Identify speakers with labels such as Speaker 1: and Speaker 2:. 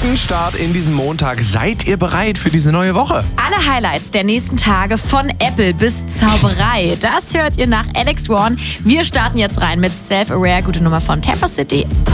Speaker 1: guten Start in diesen Montag. Seid ihr bereit für diese neue Woche?
Speaker 2: Alle Highlights der nächsten Tage von Apple bis Zauberei. Das hört ihr nach Alex Warren. Wir starten jetzt rein mit Self-Aware, gute Nummer von Tampa City.